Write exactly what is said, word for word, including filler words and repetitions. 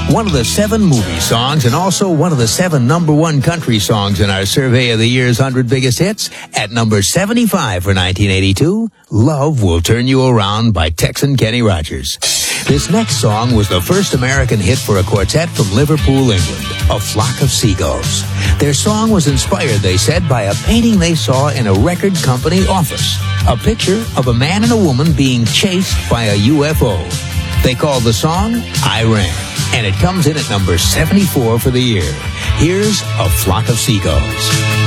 One of the seven movie songs and also one of the seven number one country songs in our survey of the year's one hundred biggest hits. At number seventy-five for nineteen eighty-two, Love Will Turn You Around by Texan Kenny Rogers. This next song was the first American hit for a quartet from Liverpool, England, A Flock of Seagulls. Their song was inspired, they said, by a painting they saw in a record company office. A picture of a man and a woman being chased by a U F O. They called the song I Ran, and it comes in at number seventy-four for the year. Here's A Flock of Seagulls.